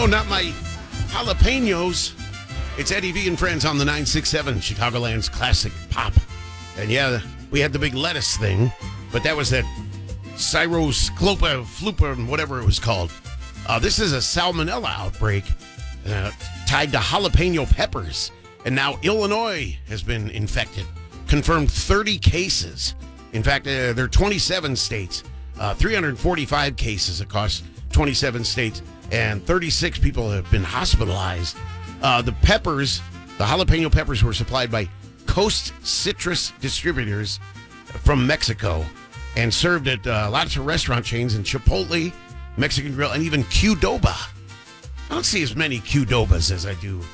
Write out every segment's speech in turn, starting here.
No, not my jalapenos. It's Eddie V and Friends on the 967, Chicagoland's classic pop. And yeah, we had the big lettuce thing, but that was that Cyrosclopa flupa, whatever it was called. This is a salmonella outbreak tied to jalapeno peppers. And now Illinois has been infected. Confirmed 30 cases. In fact, there are 27 states, 345 cases across 27 states, and 36 people have been hospitalized. The jalapeno peppers were supplied by Coast Citrus Distributors from Mexico and served at lots of restaurant chains in Chipotle, Mexican Grill, and even Qdoba. I don't see as many Qdobas as I do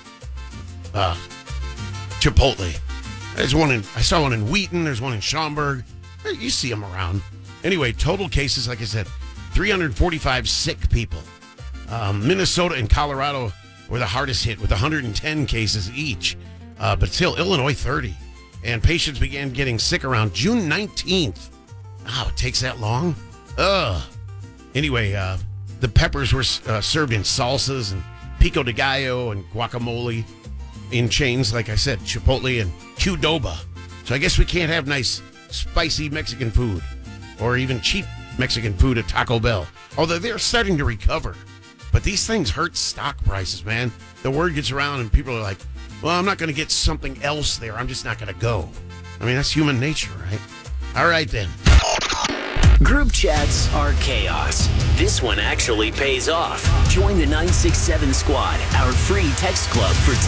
Chipotle. I saw one in Wheaton. There's one in Schaumburg. You see them around. Anyway, total cases, like I said, 345 sick people. Minnesota and Colorado were the hardest hit with 110 cases each. But still, Illinois, 30. And patients began getting sick around June 19th. Oh, it takes that long? Ugh. Anyway, the peppers were served in salsas and pico de gallo and guacamole in chains, like I said, Chipotle and Qdoba. So I guess we can't have nice, spicy Mexican food or even cheap Mexican food at Taco Bell. Although they're starting to recover. But these things hurt stock prices, man. The word gets around and people are like, well, I'm not going to get something else there. I'm just not going to go. I mean, that's human nature, right? All right, then. Group chats are chaos. This one actually pays off. Join the 967 Squad, our free text club for